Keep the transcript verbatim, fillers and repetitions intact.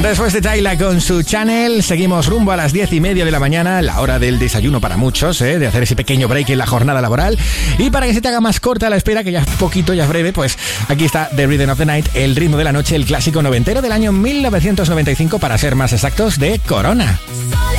Después de Tyla con su Channel, seguimos rumbo a las diez y media de la mañana, la hora del desayuno para muchos, ¿eh? De hacer ese pequeño break en la jornada laboral. Y para que se te haga más corta la espera, que ya es poquito, ya es breve, pues aquí está The Rhythm of the Night, el ritmo de la noche, el clásico noventero del año mil novecientos noventa y cinco, para ser más exactos, de Corona. Sol